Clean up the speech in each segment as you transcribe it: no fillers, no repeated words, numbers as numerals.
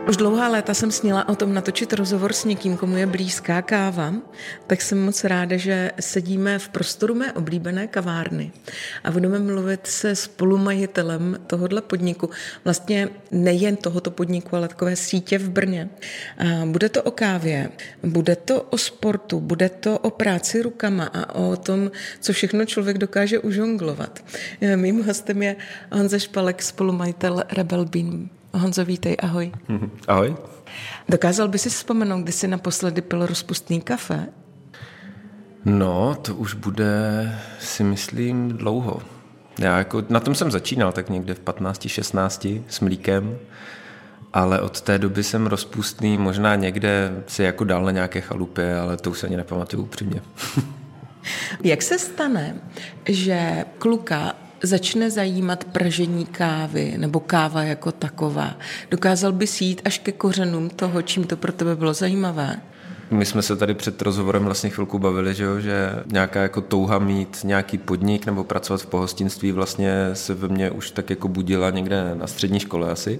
Už dlouhá léta jsem snila o tom natočit rozhovor s někým, komu je blízká káva, tak jsem moc ráda, že sedíme v prostoru mé oblíbené kavárny a budeme mluvit se spolumajitelem tohohle podniku, vlastně nejen tohoto podniku, ale takové sítě v Brně. A bude to o kávě, bude to o sportu, bude to o práci rukama a o tom, co všechno člověk dokáže užonglovat. Mým hostem je Honza Špalek, spolumajitel Rebel Bean. Honzo, vítej, ahoj. Ahoj. Dokázal by si vzpomenout, kdy jsi naposledy pil rozpustný kafe? No, to už bude, si myslím, dlouho. Já jako na tom jsem začínal tak někde v 15, 16 s mlíkem, ale od té doby jsem rozpustný, možná někde si jako dal na nějaké chalupě, ale to už se ani nepamatuju upřímně. Jak se stane, že kluka začne zajímat pražení kávy nebo káva jako taková? Dokázal bys jít až ke kořenům toho, čím to pro tebe bylo zajímavé? My jsme se tady před rozhovorem vlastně chvilku bavili, že nějaká jako touha mít nějaký podnik nebo pracovat v pohostinství vlastně se ve mně už tak jako budila někde na střední škole asi.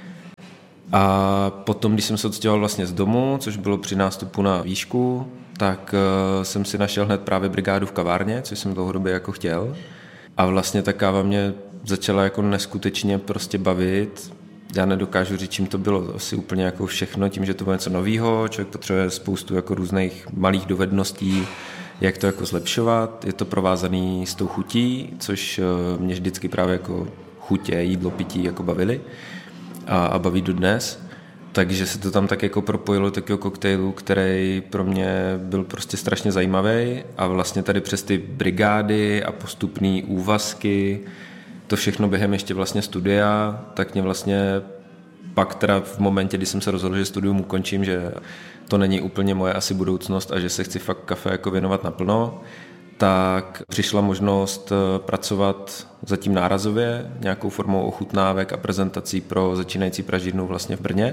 A potom, když jsem se odstěhoval vlastně z domu, což bylo při nástupu na výšku, tak jsem si našel hned právě brigádu v kavárně, což jsem dlouhodobě jako chtěl. A vlastně ta káva mě začala jako neskutečně prostě bavit. Já nedokážu říct, čím to bylo asi úplně jako všechno, tím, že to bylo něco novýho, člověk potřebuje spoustu jako různých malých dovedností, jak to jako zlepšovat. Je to provázaný s tou chutí, což mě vždycky právě jako chutě, jídlo, pití jako bavily a baví dodnes. Takže se to tam tak jako propojilo takového koktejlu, který pro mě byl prostě strašně zajímavý a vlastně tady přes ty brigády a postupné úvazky, to všechno během ještě vlastně studia, tak mě vlastně pak teda v momentě, kdy jsem se rozhodl, že studium ukončím, že to není úplně moje asi budoucnost a že se chci fakt kafe jako věnovat naplno, tak přišla možnost pracovat zatím nárazově nějakou formou ochutnávek a prezentací pro začínající pražírnu vlastně v Brně.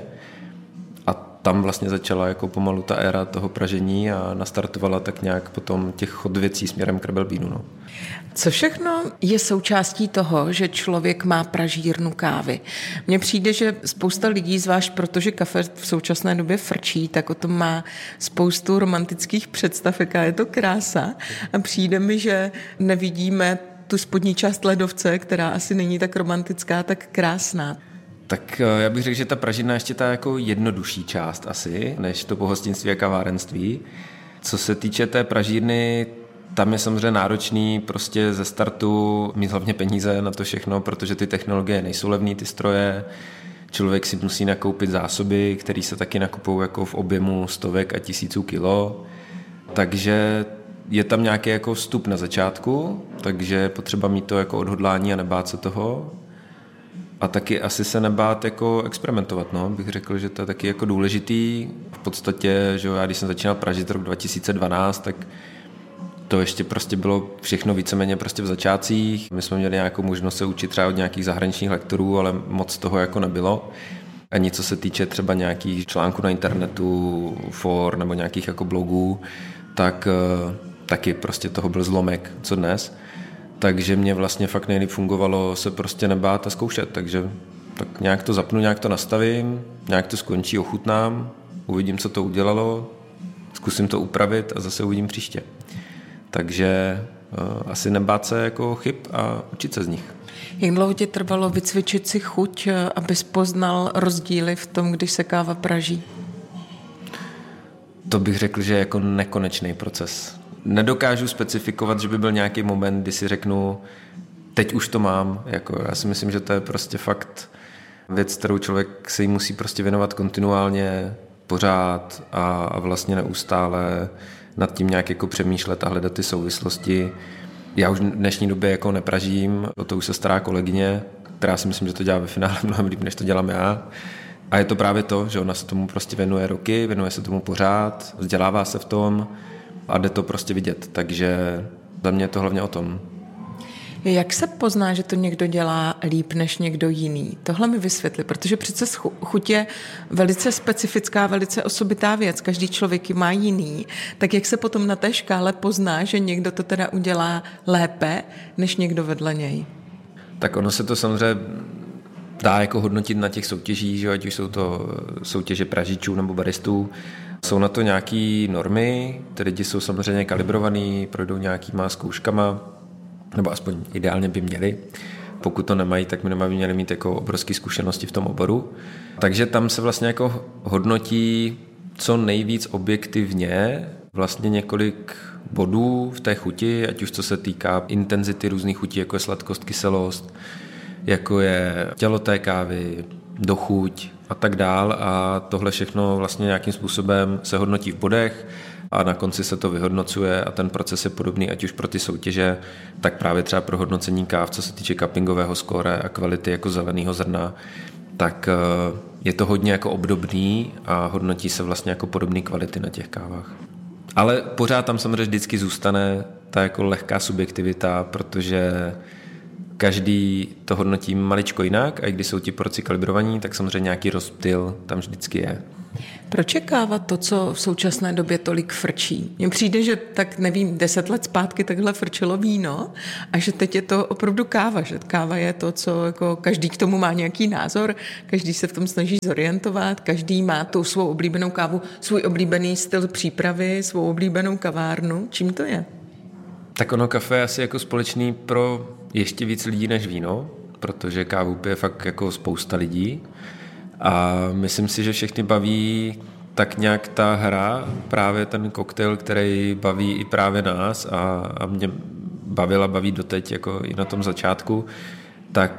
A tam vlastně začala jako pomalu ta éra toho pražení a nastartovala tak nějak potom těch chod věcí směrem k Rebel Beanu. No. Co všechno je součástí toho, že člověk má pražírnu kávy? Mně přijde, že spousta lidí, zvlášť protože kafe v současné době frčí, tak o tom má spoustu romantických představ, jaká je to krása. A přijde mi, že nevidíme tu spodní část ledovce, která asi není tak romantická, tak krásná. Tak já bych řekl, že ta pražírna ještě ta jako jednodušší část asi, než to pohostinství a kavárenství. Co se týče té pražírny, tam je samozřejmě náročný prostě ze startu mít hlavně peníze na to všechno, protože ty technologie nejsou levný, ty stroje. Člověk si musí nakoupit zásoby, které se taky nakupují jako v objemu stovek a tisíců kilo. Takže je tam nějaký jako vstup na začátku, takže je potřeba mít to jako odhodlání a nebát se toho. A taky asi se nebát jako experimentovat, no. Bych řekl, že to je taky jako důležitý. V podstatě, že já když jsem začínal pražit rok 2012, tak to ještě prostě bylo všechno víceméně prostě v začátcích. My jsme měli nějakou možnost se učit třeba od nějakých zahraničních lektorů, ale moc toho jako nebylo. Ani co se týče třeba nějakých článků na internetu, for nebo nějakých jako blogů, tak taky prostě toho byl zlomek, co dnes. Takže mě vlastně fakt nejlíp fungovalo se prostě nebát a zkoušet, takže tak nějak to zapnu, nějak to nastavím, nějak to skončí, ochutnám, uvidím, co to udělalo, zkusím to upravit a zase uvidím příště. Takže asi nebát se jako chyb a učit se z nich. Jak dlouho ti trvalo vycvičit si chuť, abys poznal rozdíly v tom, když se káva praží? To bych řekl, že je jako nekonečný proces. Nedokážu specifikovat, že by byl nějaký moment, kdy si řeknu, teď už to mám. Jako, já si myslím, že to je prostě fakt věc, kterou člověk se jí musí prostě věnovat kontinuálně, pořád a vlastně neustále nad tím nějak jako přemýšlet a hledat ty souvislosti. Já už v dnešní době jako nepražím, o to už se stará kolegyně, která si myslím, že to dělá ve finále mnohem líp, než to dělám já. A je to právě to, že ona se tomu prostě věnuje roky, věnuje se tomu pořád, vzdělává se v tom a jde to prostě vidět. Takže za mě je to hlavně o tom. Jak se pozná, že to někdo dělá líp než někdo jiný? Tohle mi vysvětli, protože přece chuť je velice specifická, velice osobitá věc. Každý člověk ji má jiný. Tak jak se potom na té škále pozná, že někdo to teda udělá lépe než někdo vedle něj? Tak ono se to samozřejmě dá jako hodnotit na těch soutěžích, že ať už jsou to soutěže pražičů nebo baristů. Jsou na to nějaké normy, ty lidi jsou samozřejmě kalibrovaný, projdou nějakýma zkouškama, nebo aspoň ideálně by měli. Pokud to nemají, tak minimálně by měli mít jako obrovské zkušenosti v tom oboru. Takže tam se vlastně jako hodnotí co nejvíc objektivně vlastně několik bodů v té chuti, ať už co se týká intenzity různých chutí, jako je sladkost, kyselost, jako je tělo té kávy, dochuť a tak dál, a tohle všechno vlastně nějakým způsobem se hodnotí v bodech a na konci se to vyhodnocuje a ten proces je podobný ať už pro ty soutěže, tak právě třeba pro hodnocení káv, co se týče cuppingového skóre a kvality jako zeleného zrna, tak je to hodně jako obdobný a hodnotí se vlastně jako podobné kvality na těch kávách. Ale pořád tam samozřejmě vždycky zůstane ta jako lehká subjektivita, protože každý to hodnotí maličko jinak a i když jsou ti porci kalibrovaní, tak samozřejmě nějaký rozptyl tam vždycky je. Proč je káva to, co v současné době tolik frčí? Mně přijde, že tak nevím, 10 let zpátky takhle frčelo víno a že teď je to opravdu káva, že káva je to, co jako každý k tomu má nějaký názor, každý se v tom snaží zorientovat, každý má tu svou oblíbenou kávu, svůj oblíbený styl přípravy, svou oblíbenou kavárnu. Čím to je? Tak ono kafe je asi jako společný pro ještě víc lidí než víno, protože kávu pije fakt jako spousta lidí. A myslím si, že všechny baví tak nějak ta hra, právě ten koktejl, který baví i právě nás a mě baví doteď jako i na tom začátku, tak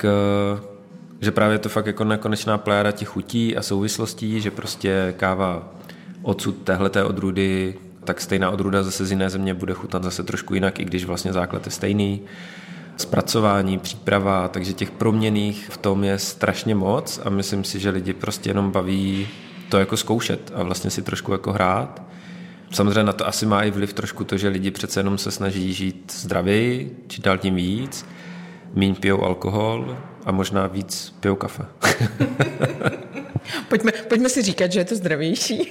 že právě to fakt jako nekonečná plejáda těch chutí a souvislostí, že prostě káva odsud téhleté odrůdy, tak stejná odrůda zase z jiné země bude chutnat zase trošku jinak, i když vlastně základ je stejný. Zpracování, příprava, takže těch proměnných v tom je strašně moc a myslím si, že lidi prostě jenom baví to jako zkoušet a vlastně si trošku jako hrát. Samozřejmě na to asi má i vliv trošku to, že lidi přece jenom se snaží žít zdravěji, čím dál tím víc, míň pijou alkohol a možná víc pijou kafe. Pojďme si říkat, že je to zdravější.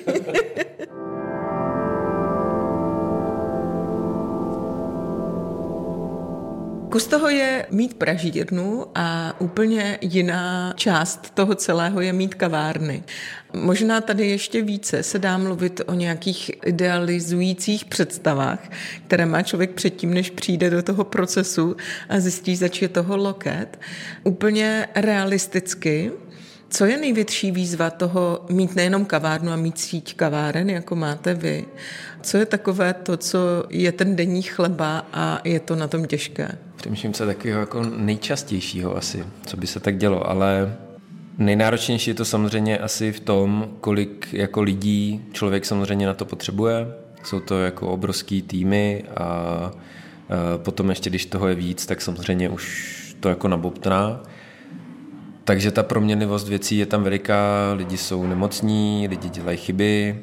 Kus toho je mít pražírnu a úplně jiná část toho celého je mít kavárny. Možná tady ještě více se dá mluvit o nějakých idealizujících představách, které má člověk předtím, než přijde do toho procesu a zjistí, zač je toho loket. Úplně realisticky, co je největší výzva toho mít nejenom kavárnu a mít síť kaváren, jako máte vy? Co je takové to, co je ten denní chleba a je to na tom těžké? Přemýšlím se takového jako nejčastějšího asi, co by se tak dělo, ale nejnáročnější je to samozřejmě asi v tom, kolik jako lidí člověk samozřejmě na to potřebuje. Jsou to jako obrovský týmy a potom ještě, když toho je víc, tak samozřejmě už to jako nabobtná. Takže ta proměnlivost věcí je tam veliká, lidi jsou nemocní, lidi dělají chyby,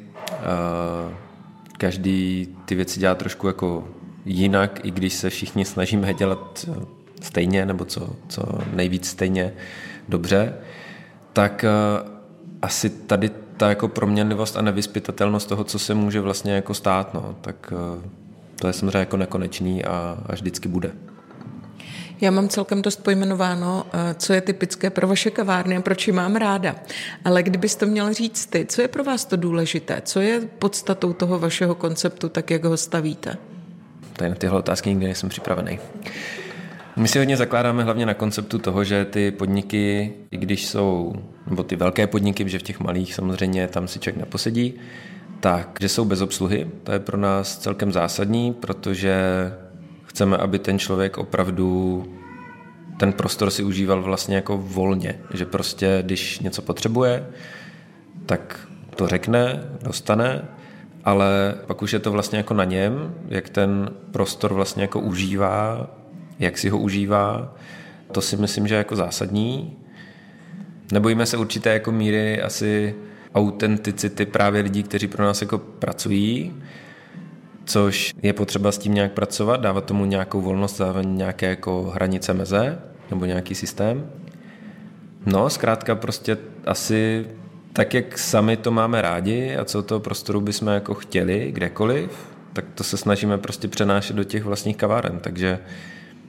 každý ty věci dělá trošku jako jinak, i když se všichni snažíme dělat stejně, nebo co nejvíc stejně dobře, tak asi tady ta jako proměnlivost a nevyzpytatelnost toho, co se může vlastně jako stát, no, tak to je samozřejmě jako nekonečný a vždycky bude. Já mám celkem dost pojmenováno, co je typické pro vaše kavárny a proč ji mám ráda. Ale kdybys to měl říct ty, co je pro vás to důležité? Co je podstatou toho vašeho konceptu, tak jak ho stavíte? Tady na tyhle otázky nikdy nejsem připravený. My si hodně zakládáme hlavně na konceptu toho, že ty podniky, i když jsou, nebo ty velké podniky, že v těch malých samozřejmě tam si člověk neposedí, tak, že jsou bez obsluhy. To je pro nás celkem zásadní, protože chceme, aby ten člověk opravdu ten prostor si užíval vlastně jako volně, že prostě, když něco potřebuje, tak to řekne, dostane, ale pak už je to vlastně jako na něm, jak ten prostor vlastně jako užívá, jak si ho užívá, to si myslím, že je jako zásadní. Nebojíme se určité jako míry asi autenticity právě lidí, kteří pro nás jako pracují, což je potřeba s tím nějak pracovat, dávat tomu nějakou volnost, dávat nějaké jako hranice meze nebo nějaký systém. No, zkrátka prostě asi tak, jak sami to máme rádi a co toho prostoru bychom jako chtěli kdekoliv, tak to se snažíme prostě přenášet do těch vlastních kaváren, takže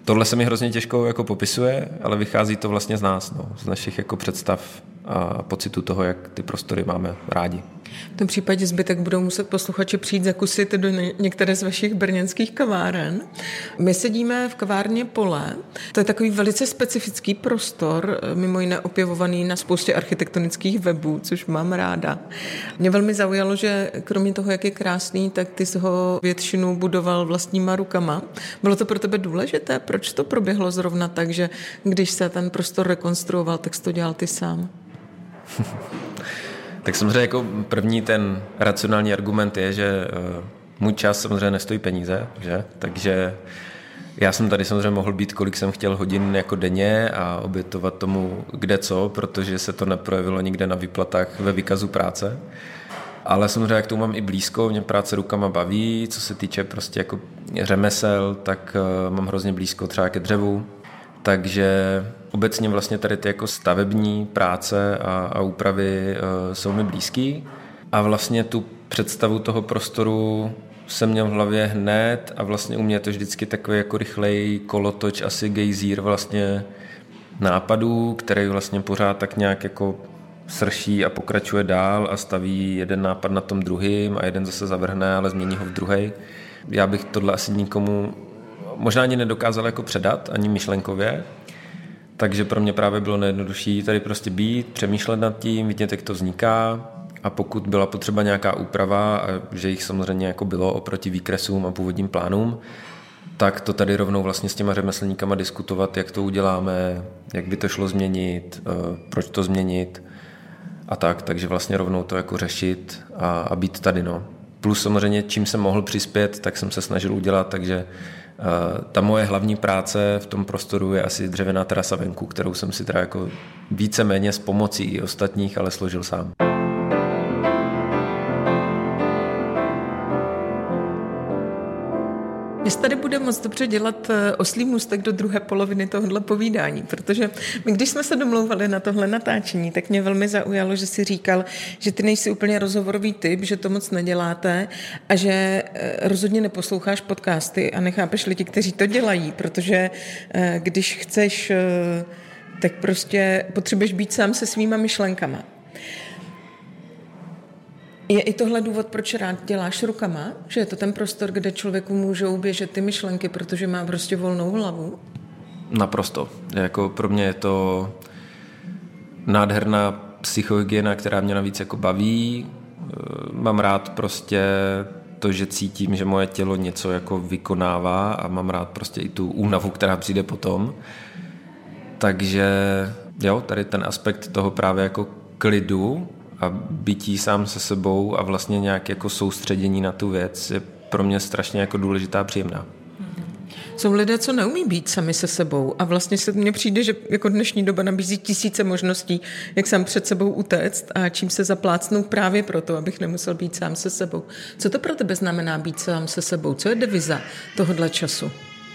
Tohle se mi hrozně těžko jako popisuje, ale vychází to vlastně z nás, z našich jako představ a pocitu toho, jak ty prostory máme rádi. V tom případě zbytek budou muset posluchači přijít zakusit do některé z vašich brněnských kaváren. My sedíme v kavárně Pole. To je takový velice specifický prostor, mimo jiné opěvovaný na spoustě architektonických webů, což mám ráda. Mě velmi zaujalo, že kromě toho, jak je krásný, tak ty jsi ho většinu budoval vlastníma rukama. Bylo to pro tebe důležité? Proč to proběhlo zrovna tak, že když se ten prostor rekonstruoval, tak jsi to dělal ty sám? Tak samozřejmě jako první ten racionální argument je, že můj čas samozřejmě nestojí peníze, že? Takže já jsem tady samozřejmě mohl být, kolik jsem chtěl hodin jako denně a obětovat tomu kde co, protože se to neprojevilo nikde na výplatách ve výkazu práce. Ale samozřejmě, jak to mám i blízko, mě práce rukama baví, co se týče prostě jako řemesel, tak mám hrozně blízko třeba ke dřevu. Takže obecně vlastně tady ty jako stavební práce a úpravy jsou mi blízký. A vlastně tu představu toho prostoru jsem měl v hlavě hned a vlastně u mě je to vždycky takový jako rychlej kolotoč, asi gejzír vlastně nápadů, který vlastně pořád tak nějak jako srší a pokračuje dál a staví jeden nápad na tom druhým a jeden zase zavrhne, ale změní ho v druhej. Já bych tohle asi nikomu možná ani nedokázal jako předat, ani myšlenkově, takže pro mě právě bylo nejjednodušší tady prostě být, přemýšlet nad tím, vidět, jak to vzniká a pokud byla potřeba nějaká úprava, a že jich samozřejmě jako bylo oproti výkresům a původním plánům, tak to tady rovnou vlastně s těma řemeslníkama diskutovat, jak to uděláme, jak by to šlo změnit, proč to změnit a tak, takže vlastně rovnou to jako řešit a být tady, Plus samozřejmě, čím jsem mohl přispět, tak jsem se snažil udělat, takže ta moje hlavní práce v tom prostoru je asi dřevěná terasa venku, kterou jsem si teda jako víceméně s pomocí i ostatních, ale složil sám. Mně se tady bude moc dobře dělat oslí můstek do druhé poloviny tohohle povídání, protože my, když jsme se domlouvali na tohle natáčení, tak mě velmi zaujalo, že jsi říkal, že ty nejsi úplně rozhovorový typ, že to moc neděláte a že rozhodně neposloucháš podcasty a nechápeš lidi, kteří to dělají, protože když chceš, tak prostě potřebuješ být sám se svýma myšlenkama. Je i tohle důvod, proč rád děláš rukama? Že je to ten prostor, kde člověku můžou běžet ty myšlenky, protože má prostě volnou hlavu? Naprosto. Jako pro mě je to nádherná psychohygiena, která mě navíc jako baví. Mám rád prostě to, že cítím, že moje tělo něco jako vykonává a mám rád prostě i tu únavu, která přijde potom. Takže jo, tady ten aspekt toho právě jako klidu a bytí sám se sebou a vlastně nějak jako soustředění na tu věc je pro mě strašně jako důležitá a příjemná. Jsou lidé, co neumí být sami se sebou a vlastně se mně přijde, že jako dnešní doba nabízí tisíce možností, jak sám před sebou utéct a čím se zaplácnout právě proto, abych nemusel být sám se sebou. Co to pro tebe znamená být sám se sebou? Co je deviza tohohle času?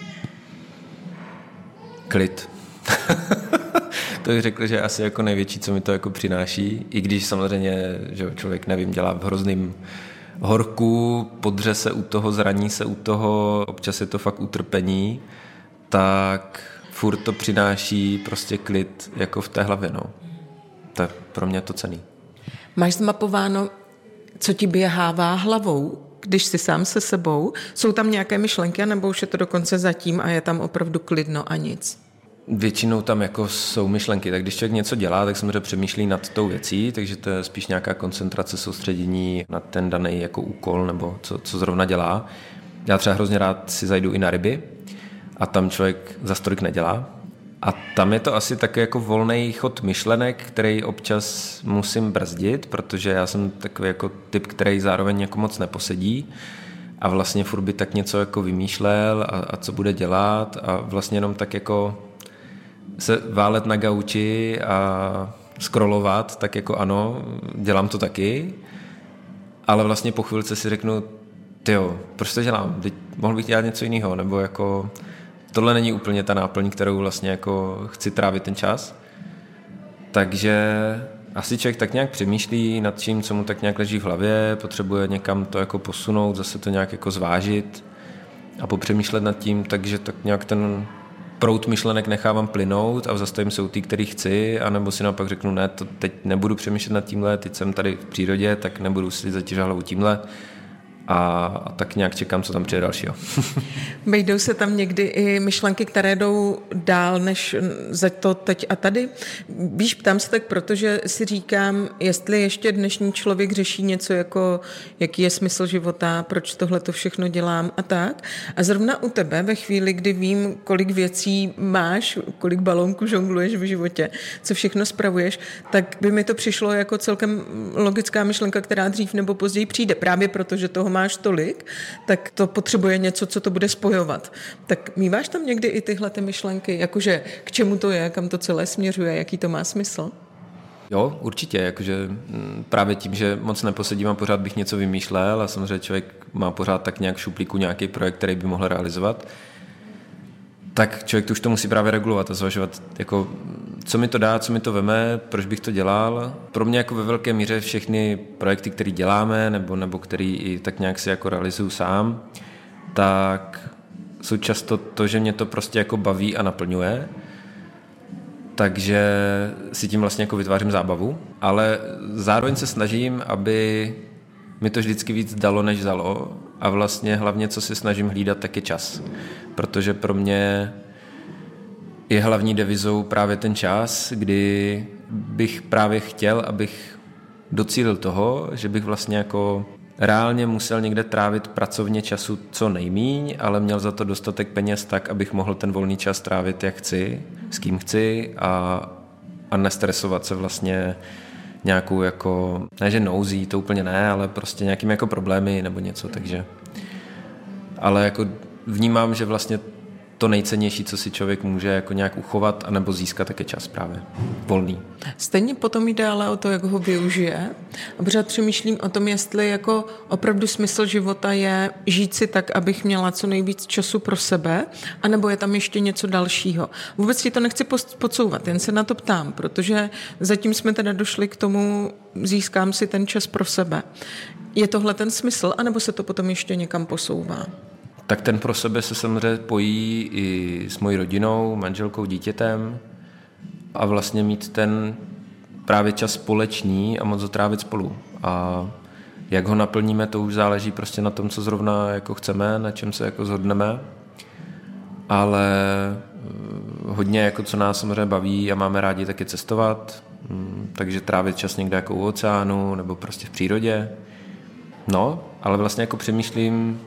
Klid. To bych řekl, že je asi jako největší, co mi to jako přináší, i když samozřejmě, že člověk, nevím, dělá v hrozným horku, podře se u toho, zraní se u toho, občas je to fakt utrpení, tak furt to přináší prostě klid jako v té hlavě, To je pro mě to cenný. Máš zmapováno, co ti běhává hlavou, když jsi sám se sebou? Jsou tam nějaké myšlenky, nebo už je to dokonce zatím a je tam opravdu klidno a nic? Většinou tam jako jsou myšlenky, tak když člověk něco dělá, tak samozřejmě přemýšlí nad tou věcí, takže to je spíš nějaká koncentrace, soustředění na ten daný jako úkol nebo co zrovna dělá. Já třeba hrozně rád si zajdu i na ryby a tam člověk za tolik nedělá. A tam je to asi taky jako volný chod myšlenek, který občas musím brzdit, protože já jsem takový jako typ, který zároveň jako moc neposedí a vlastně furt by tak něco jako vymýšlel a co bude dělat a vlastně jenom tak jako se válet na gauči a scrollovat, tak jako ano, dělám to taky, ale vlastně po chvilce si řeknu, tyjo, proč to dělám? Mohl bych dělat něco jiného, nebo jako tohle není úplně ta náplň, kterou vlastně jako chci trávit ten čas. Takže asi člověk tak nějak přemýšlí nad čím, co mu tak nějak leží v hlavě, potřebuje někam to jako posunout, zase to nějak jako zvážit a popřemýšlet nad tím, takže tak nějak ten proud myšlenek nechávám plynout a zastavím se u té, který chci, anebo si naopak řeknu, ne, to teď nebudu přemýšlet nad tímhle, teď jsem tady v přírodě, tak nebudu si zatěžovat hlavu tímhle. A tak nějak čekám, co tam přijde dalšího. Vejdou se tam někdy i myšlenky, které jdou dál než za to teď a tady? Víš, ptám se tak, protože si říkám, jestli ještě dnešní člověk řeší něco jako, jaký je smysl života, proč tohle to všechno dělám a tak. A zrovna u tebe, ve chvíli, kdy vím, kolik věcí máš, kolik balónků žongluješ v životě, co všechno spravuješ, tak by mi to přišlo jako celkem logická myšlenka, která dřív nebo později přijde. Právě protože toho máš tolik, tak to potřebuje něco, co to bude spojovat. Tak míváš tam někdy i tyhle ty myšlenky, jakože k čemu to je, kam to celé směřuje, jaký to má smysl? Jo, určitě, jakože právě tím, že moc neposedím a pořád bych něco vymýšlel a samozřejmě člověk má pořád tak nějak v šuplíku nějaký projekt, který by mohl realizovat, tak člověk to už to musí právě regulovat a zvažovat, jako, co mi to dá, co mi to veme, proč bych to dělal. Pro mě jako ve velké míře všechny projekty, které děláme, nebo který i tak nějak si jako realizuju sám, tak jsou často to, že mě to prostě jako baví a naplňuje. Takže si tím vlastně jako vytvářím zábavu, ale zároveň se snažím, aby mi to vždycky víc dalo, než vzalo. A vlastně hlavně, co si snažím hlídat, tak je čas. Protože pro mě je hlavní devizou právě ten čas, kdy bych právě chtěl, abych docílil toho, že bych vlastně jako reálně musel někde trávit pracovně času co nejmíň, ale měl za to dostatek peněz tak, abych mohl ten volný čas trávit jak chci, s kým chci a nestresovat se vlastně nějakou jako, ne že nouzí, to úplně ne, ale prostě nějakými jako problémy nebo něco, takže ale jako vnímám, že vlastně to nejcennější, co si člověk může jako nějak uchovat anebo získat, tak je čas právě volný. Stejně potom jde ale o to, jak ho využije. A pořád přemýšlím o tom, jestli jako opravdu smysl života je žít si tak, abych měla co nejvíc času pro sebe, anebo je tam ještě něco dalšího. Vůbec ti to nechci podsouvat, jen se na to ptám, protože zatím jsme teda došli k tomu, získám si ten čas pro sebe. Je tohle ten smysl, anebo se to potom ještě někam posouvá? Tak ten pro sebe se samozřejmě pojí i s mojí rodinou, manželkou, dítětem a vlastně mít ten právě čas společný a moc ho trávit spolu. A jak ho naplníme, to už záleží prostě na tom, co zrovna jako chceme, na čem se jako shodneme. Ale hodně, jako co nás samozřejmě baví a máme rádi, tak je cestovat. Takže trávit čas někde jako u oceánu nebo prostě v přírodě. No, ale vlastně jako přemýšlím,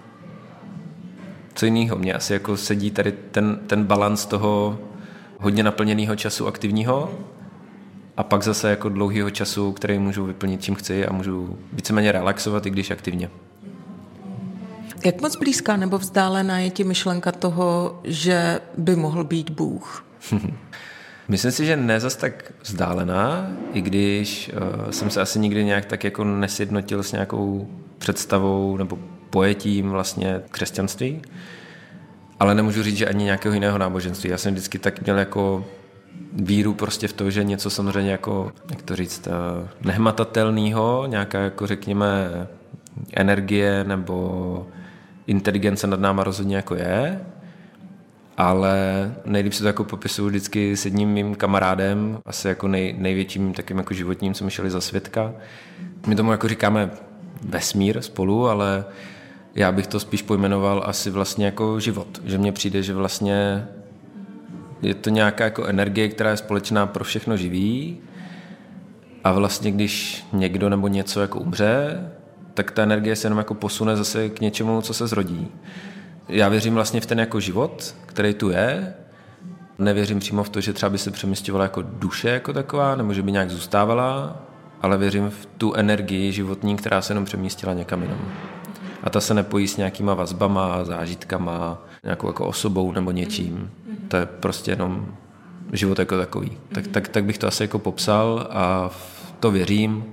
co jiného. Mně asi jako sedí tady ten balans toho hodně naplněného času aktivního a pak zase jako dlouhého času, který můžu vyplnit čím chci a můžu víceméně relaxovat, i když aktivně. Jak moc blízká nebo vzdálená je ti myšlenka toho, že by mohl být Bůh? Myslím si, že ne zas tak vzdálená, i když jsem se asi nikdy nějak tak jako nesjednotil s nějakou představou nebo pojetím vlastně křesťanství, ale nemůžu říct, že ani nějakého jiného náboženství. Já jsem vždycky tak měl jako víru prostě v to, že něco samozřejmě jako, jak to říct, nehmatatelného, nějaká jako řekněme energie nebo inteligence nad náma rozhodně jako je, ale nejlíp si to jako popisuju vždycky s jedním mým kamarádem, asi jako největším takým jako životním, co mi šeli za svědka. My tomu jako říkáme vesmír spolu, ale já bych to spíš pojmenoval asi vlastně jako život. Že mně přijde, že vlastně je to nějaká jako energie, která je společná pro všechno živý a vlastně když někdo nebo něco jako umře, tak ta energie se jenom jako posune zase k něčemu, co se zrodí. Já věřím vlastně v ten jako život, který tu je. Nevěřím přímo v to, že třeba by se přemysťovala jako duše jako taková, nebo že by nějak zůstávala, ale věřím v tu energii životní, která se jenom přemístila někam jinam. A ta se nepojí s nějakýma vazbama, zážitkama, nějakou jako osobou nebo něčím. To je prostě jenom život jako takový. Tak bych to asi jako popsal a v to věřím.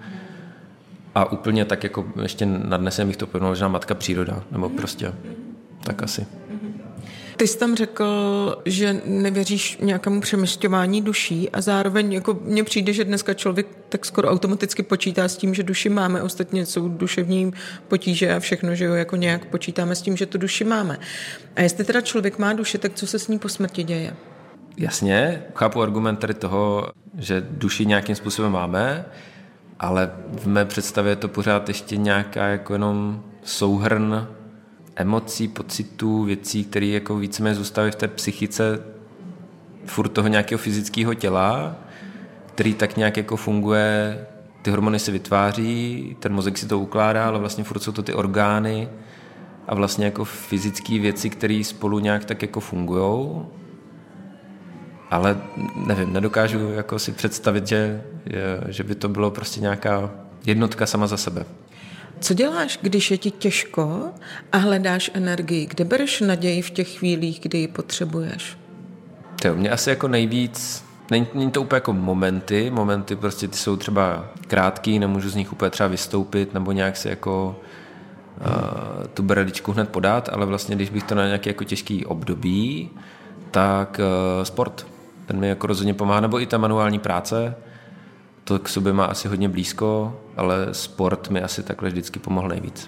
A úplně tak jako ještě nadnesem bych to pojmenoval, že matka příroda, nebo prostě tak asi. Ty jsi tam řekl, že nevěříš nějakému přemysťování duší a zároveň jako mně přijde, že dneska člověk tak skoro automaticky počítá s tím, že duši máme. Ostatně jsou duševní potíže a všechno, že jo, jako nějak počítáme s tím, že tu duši máme. A jestli teda člověk má duši, tak co se s ní po smrti děje? Jasně, chápu argument tady toho, že duši nějakým způsobem máme, ale v mé představě je to pořád ještě nějaká jako jenom souhrn emocí, pocitů, věcí, které jako víceméně zůstávají v té psychice furt toho nějakého fyzického těla, který tak nějak jako funguje, ty hormony se vytváří, ten mozek si to ukládá, ale vlastně furt jsou to ty orgány a vlastně jako fyzické věci, které spolu nějak tak jako fungujou. Ale nevím, nedokážu jako si představit, že by to bylo prostě nějaká jednotka sama za sebe. Co děláš, když je ti těžko a hledáš energii? Kde bereš naději v těch chvílích, kdy ji potřebuješ? Mě asi jako nejvíc, není to úplně jako momenty prostě ty jsou třeba krátký, nemůžu z nich úplně třeba vystoupit nebo nějak si jako tu berličku hned podat, ale vlastně když bych to na nějaký jako těžký období, tak sport, ten mi jako rozhodně pomáhá, nebo i ta manuální práce, to k sobě má asi hodně blízko, ale sport mi asi takhle vždycky pomohl nejvíc.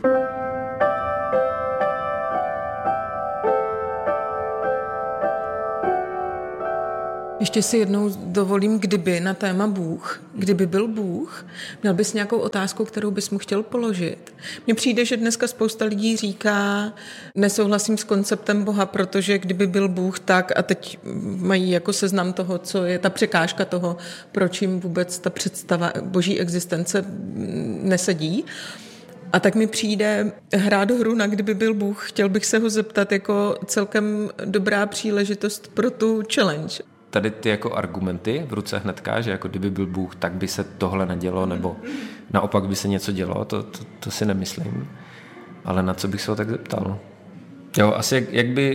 Ještě si jednou dovolím, kdyby na téma Bůh, kdyby byl Bůh, měl bys nějakou otázku, kterou bys mu chtěl položit. Mně přijde, že dneska spousta lidí říká, nesouhlasím s konceptem Boha, protože kdyby byl Bůh tak, a teď mají jako seznam toho, co je ta překážka toho, proč jim vůbec ta představa boží existence nesedí. A tak mi přijde hrát hru na kdyby byl Bůh. Chtěl bych se ho zeptat jako celkem dobrá příležitost pro tu challenge. Tady ty jako argumenty v ruce hnedka, že jako kdyby byl Bůh, tak by se tohle nedělo, nebo naopak by se něco dělo, to si nemyslím. Ale na co bych se ho tak zeptal? Jo, asi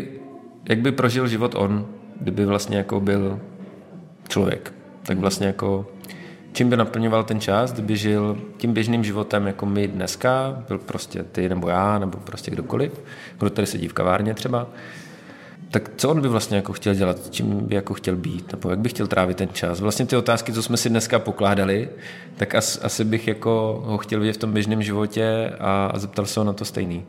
jak by prožil život on, kdyby vlastně jako byl člověk. Tak vlastně jako čím by naplňoval ten čas, kdyby žil tím běžným životem, jako my dneska, byl prostě ty nebo já, nebo prostě kdokoliv, kdo tady sedí v kavárně třeba, tak co on by vlastně jako chtěl dělat, čím by jako chtěl být, nebo jak by chtěl trávit ten čas. Vlastně ty otázky, co jsme si dneska pokládali, tak asi bych jako ho chtěl vidět v tom běžném životě a zeptal se ho na to stejný.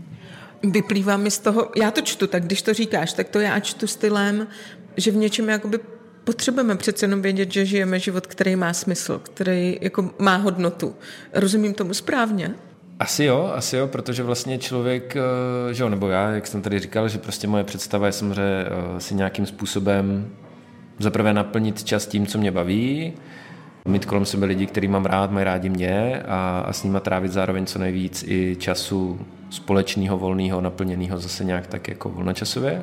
Vyplývá mi z toho, já to čtu, tak když to říkáš, tak to já čtu stylem, že v něčem jakoby potřebujeme přece jenom vědět, že žijeme život, který má smysl, který jako má hodnotu. Rozumím tomu správně? Asi jo, protože vlastně člověk, že jo, nebo já, jak jsem tady říkal, že prostě moje představa je samozřejmě si nějakým způsobem zaprvé naplnit čas tím, co mě baví, mít kolem sebe lidi, který mám rád, mají rádi mě a s nima trávit zároveň co nejvíc i času společného, volného, naplněného zase nějak tak jako volnočasově.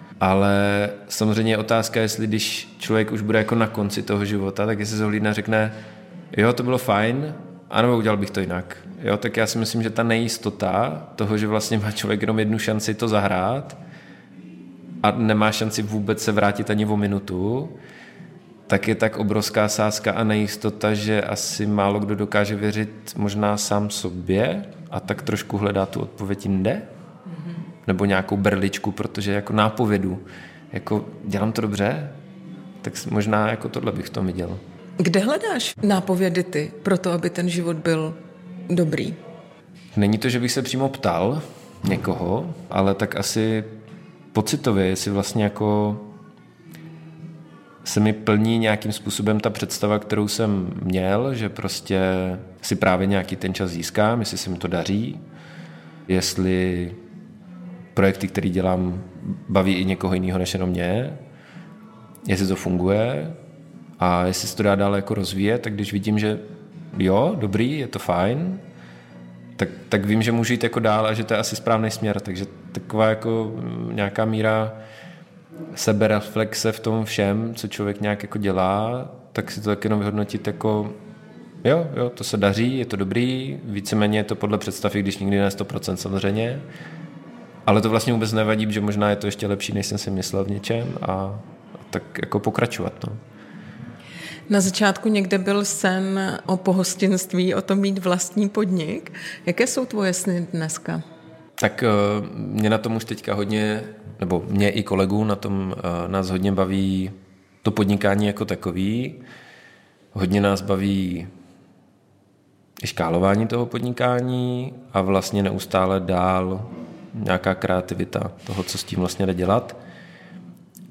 Ale samozřejmě je otázka, jestli když člověk už bude jako na konci toho života, tak jestli se hlídne a řekne, jo, to bylo fajn, anebo udělal bych to jinak. Jo, tak já si myslím, že ta nejistota toho, že vlastně má člověk jenom jednu šanci to zahrát a nemá šanci vůbec se vrátit ani o minutu, tak je tak obrovská sázka a nejistota, že asi málo kdo dokáže věřit možná sám sobě a tak trošku hledá tu odpověď jinde. Nebo nějakou berličku, protože jako nápovědu, jako dělám to dobře, tak možná jako tohle bych v tom viděl. Kde hledáš nápovědy ty pro to, aby ten život byl dobrý? Není to, že bych se přímo ptal někoho, ale tak asi pocitově, jestli vlastně jako se mi plní nějakým způsobem ta představa, kterou jsem měl, že prostě si právě nějaký ten čas získám, jestli se mi to daří, jestli projekty, které dělám, baví i někoho jiného než jenom mě, jestli to funguje a jestli se to dá dále jako rozvíjet, tak když vidím, že jo, dobrý, je to fajn, tak vím, že můžu jít jako dál a že to je asi správný směr, takže taková jako nějaká míra sebereflexe v tom všem, co člověk nějak jako dělá, tak si to tak jenom vyhodnotit jako jo, to se daří, je to dobrý, víceméně je to podle představy, když nikdy ne 100% samozřejmě, ale to vlastně vůbec nevadí, že možná je to ještě lepší, než jsem si myslel v něčem a tak jako pokračovat. No. Na začátku někde byl sen o pohostinství, o tom mít vlastní podnik. Jaké jsou tvoje sny dneska? Tak mě na tom už teďka hodně, nebo mě i kolegů na tom nás hodně baví to podnikání jako takový. Hodně nás baví i škálování toho podnikání a vlastně neustále dál nějaká kreativita toho, co s tím vlastně jde dělat.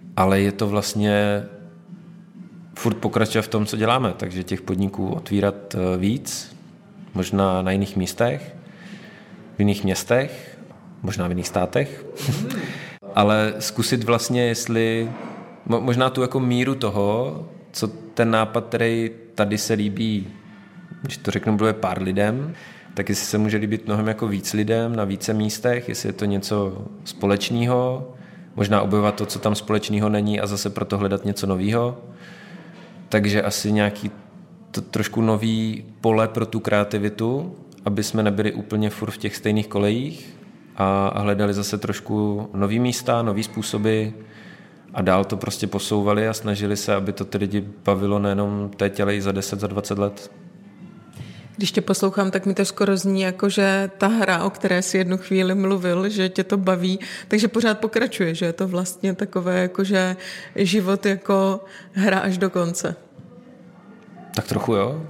ale je to vlastně furt pokračovat v tom, co děláme, takže těch podniků otvírat víc, možná na jiných místech, v jiných městech, možná v jiných státech, ale zkusit vlastně, jestli možná tu jako míru toho, co ten nápad, který tady se líbí, když to řeknu, bylo pár lidem, tak jestli se může líbit mnohem jako víc lidem na více místech, jestli je to něco společného, možná objevovat to, co tam společného není a zase proto hledat něco nového. Takže asi nějaký to trošku nový pole pro tu kreativitu, aby jsme nebyli úplně furt v těch stejných kolejích a hledali zase trošku nový místa, nový způsoby a dál to prostě posouvali a snažili se, aby to ty lidi bavilo nejenom teď, ale i za 10, za 20 let. Když tě poslouchám, tak mi to skoro zní jako, že ta hra, o které jsi jednu chvíli mluvil, že tě to baví, takže pořád pokračuje, že je to vlastně takové, jako že život jako hra až do konce. Tak trochu jo.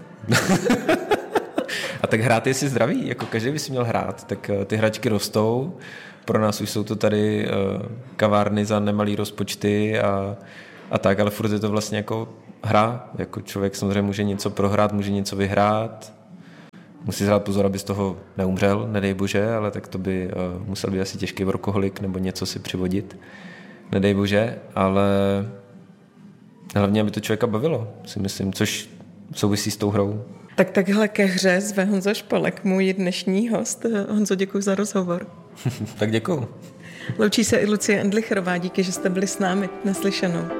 A tak hrát je si zdraví, jako každý by si měl hrát, tak ty hračky rostou, pro nás už jsou to tady kavárny za nemalý rozpočty a tak, ale furt je to vlastně jako hra, jako člověk samozřejmě může něco prohrát, může něco vyhrát, musí dát pozor, aby z toho neumřel, nedej bože, ale tak to by musel být asi těžký workoholik nebo něco si přivodit, nedej bože, ale hlavně, aby to člověka bavilo, si myslím, což souvisí s tou hrou. Tak takhle ke hře zve Honza Špalek, můj dnešní host. Honzo, děkuji za rozhovor. Tak děkuji. Loučí se i Lucie Endlicherová, díky, že jste byli s námi. Naslyšenou.